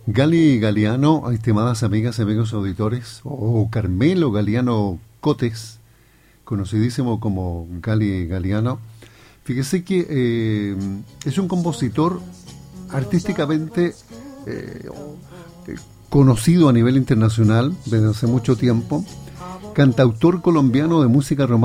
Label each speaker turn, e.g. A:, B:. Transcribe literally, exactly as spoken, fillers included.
A: Gali Galiano, estimadas amigas y amigos auditores, o Carmelo Galiano Cotes, conocidísimo como Gali Galiano, fíjese que eh, es un compositor artísticamente eh, conocido a nivel internacional desde hace mucho tiempo, cantautor colombiano de música romántica